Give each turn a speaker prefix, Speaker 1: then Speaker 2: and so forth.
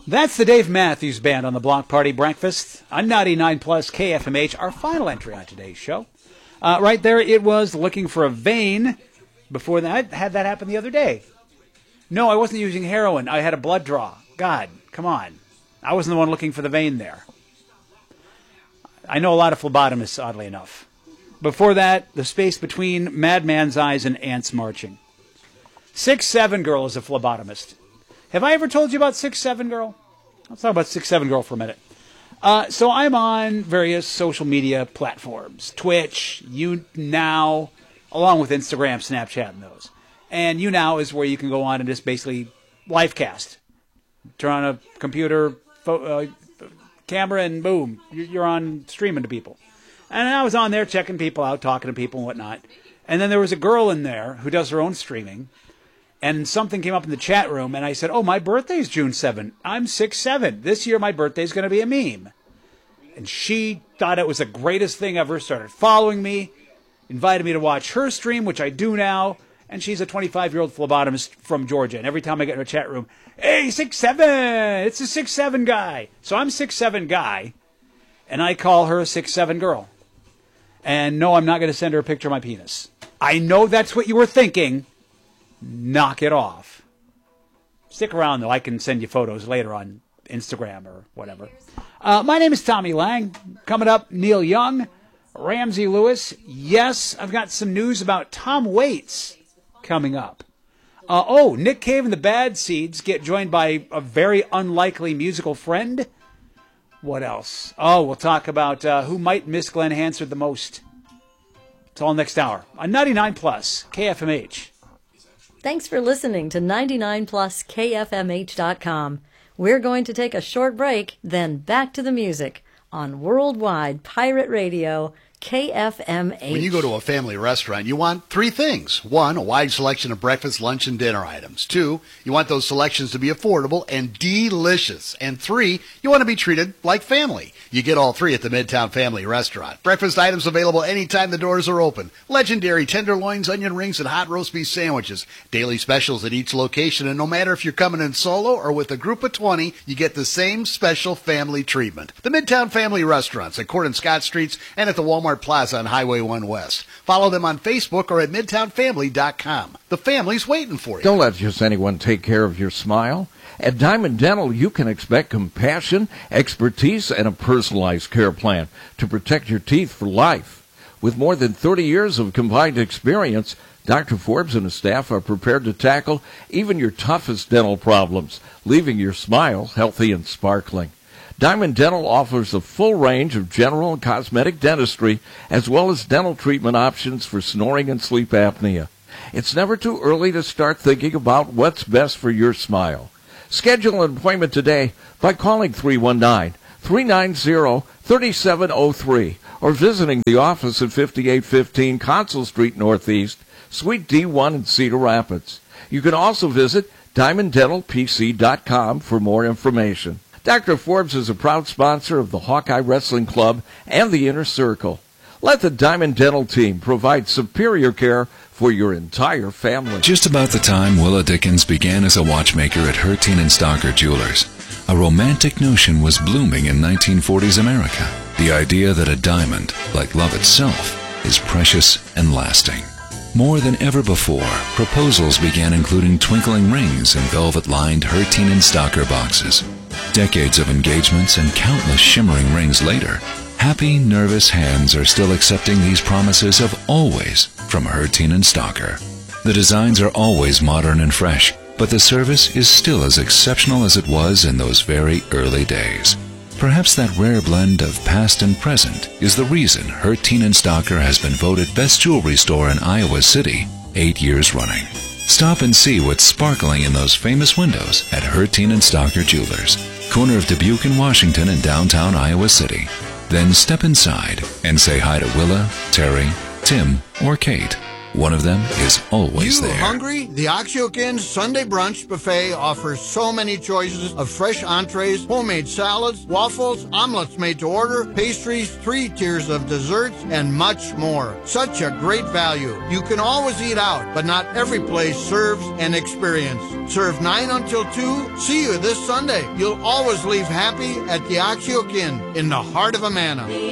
Speaker 1: That's the Dave Matthews Band on the Block Party Breakfast on 99 Plus KFMH, our final entry on today's show. Right there, it was Looking for a Vein. Before that, I had that happen the other day. No, I wasn't using heroin. I had a blood draw. God, come on. I wasn't the one looking for the vein there. I know a lot of phlebotomists, oddly enough. Before that, the space between Madman's Eyes and Ants Marching. 6'7" Girl is a phlebotomist. Have I ever told you about 6'7" Girl? Let's talk about 6'7" Girl for a minute. So I'm on various social media platforms. Twitch, YouNow, along with Instagram, Snapchat, and those. And YouNow is where you can go on and just basically live cast. Turn on a computer, camera, and boom, you're on streaming to people. And I was on there checking people out, talking to people and whatnot. And then there was a girl in there who does her own streaming. And something came up in the chat room, and I said, oh, my birthday's June 7th. I'm 6'7". This year my birthday's going to be a meme. And she thought it was the greatest thing ever, started following me, invited me to watch her stream, which I do now. And she's a 25-year-old phlebotomist from Georgia. And every time I get in her chat room, hey, 6'7", it's a 6'7" guy. So I'm 6'7" guy, and I call her a 6'7" girl. And no, I'm not going to send her a picture of my penis. I know that's what you were thinking. Knock it off. Stick around, though. I can send you photos later on Instagram or whatever. My name is Tommy Lang. Coming up, Neil Young, Ramsey Lewis. Yes, I've got some news about Tom Waits coming up. Nick Cave and the Bad Seeds get joined by a very unlikely musical friend. What else? We'll talk about who might miss Glenn Hansard the most. It's all next hour on 99 Plus KFMH.
Speaker 2: Thanks for listening to 99 Plus KFMH.com. We're going to take a short break, then back to the music on Worldwide Pirate Radio, KFMH.
Speaker 3: When you go to a family restaurant, you want three things. One, a wide selection of breakfast, lunch, and dinner items. Two, you want those selections to be affordable and delicious. And three, you want to be treated like family. You get all three at the Midtown Family Restaurant. Breakfast items available anytime the doors are open. Legendary tenderloins, onion rings, and hot roast beef sandwiches. Daily specials at each location, and no matter if you're coming in solo or with a group of 20, you get the same special family treatment. The Midtown Family Restaurants at Court and Scott Streets and at the Walmart Plaza on Highway 1 West. Follow them on Facebook or at MidtownFamily.com. The family's waiting for you.
Speaker 4: Don't let just anyone take care of your smile. At Diamond Dental, you can expect compassion, expertise, and a personalized care plan to protect your teeth for life. With more than 30 years of combined experience, Dr. Forbes and his staff are prepared to tackle even your toughest dental problems, leaving your smile healthy and sparkling. Diamond Dental offers a full range of general and cosmetic dentistry, as well as dental treatment options for snoring and sleep apnea. It's never too early to start thinking about what's best for your smile. Schedule an appointment today by calling 319-390-3703 or visiting the office at 5815 Consul Street Northeast, Suite D1 in Cedar Rapids. You can also visit DiamondDentalPC.com for more information. Dr. Forbes is a proud sponsor of the Hawkeye Wrestling Club and the Inner Circle. Let the Diamond Dental team provide superior care for your entire family.
Speaker 5: Just about the time Willa Dickens began as a watchmaker at Herteen and Stocker Jewelers, a romantic notion was blooming in 1940s America. The idea that a diamond, like love itself, is precious and lasting. More than ever before, proposals began including twinkling rings in velvet-lined Herteen and Stocker boxes. Decades of engagements and countless shimmering rings later, happy, nervous hands are still accepting these promises of always from Herteen and Stocker. The designs are always modern and fresh, but the service is still as exceptional as it was in those very early days. Perhaps that rare blend of past and present is the reason Herteen and Stocker has been voted best jewelry store in Iowa City 8 years running. Stop and see what's sparkling in those famous windows at Herteen and Stocker Jewelers, corner of Dubuque and Washington in downtown Iowa City. Then step inside and say hi to Willa, Terry, Tim, or Kate. One of them is always there.
Speaker 6: Hungry? The Oxyoke Inn Sunday Brunch Buffet offers so many choices of fresh entrees, homemade salads, waffles, omelets made to order, pastries, 3 tiers of desserts, and much more. Such a great value. You can always eat out, but not every place serves an experience. Serve 9 until 2. See you this Sunday. You'll always leave happy at the Oxyoke Inn in the heart of Amana.